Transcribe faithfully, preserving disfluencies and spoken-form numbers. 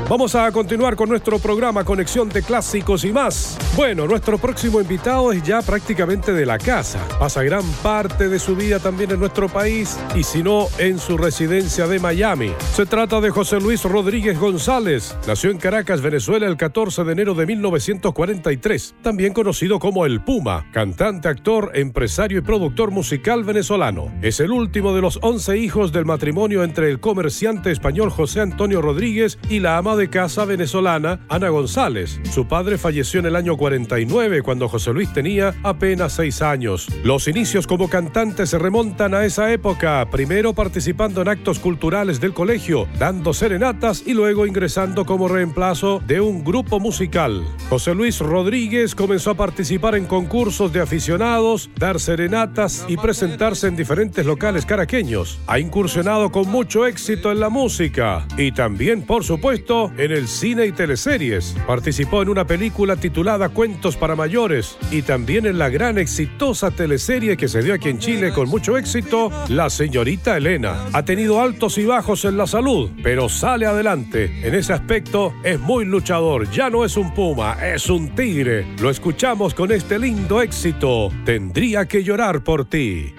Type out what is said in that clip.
Vamos a continuar con nuestro programa Conexión de Clásicos y más. Bueno, nuestro próximo invitado es ya prácticamente de la casa. Pasa gran parte de su vida también en nuestro país y si no, en su residencia de Miami. Se trata de José Luis Rodríguez González. Nació en Caracas, Venezuela, el catorce de enero de mil novecientos cuarenta y tres. También conocido como El Puma, cantante, actor, empresario y productor musical venezolano. Es el último de los once hijos del matrimonio entre el comerciante español José Antonio Rodríguez y la ama de casa venezolana Ana González. Su padre falleció en el año cuarenta y nueve, cuando José Luis tenía apenas seis años. Los inicios como cantante se remontan a esa época, primero participando en actos culturales del colegio, dando serenatas y luego ingresando como reemplazo de un grupo musical. José Luis Rodríguez comenzó a participar en concursos de aficionados, dar serenatas y presentarse en diferentes locales caraqueños. Ha incursionado con mucho éxito en la música y también, por supuesto, en el cine y teleseries. Participó en una película titulada Cuentos para Mayores y también en la gran exitosa teleserie que se dio aquí en Chile con mucho éxito, La Señorita Elena. Ha tenido altos y bajos en la salud, pero sale adelante. En ese aspecto es muy luchador. Ya no es un puma, es un tigre. Lo escuchamos con este lindo éxito, Tendría que llorar por ti.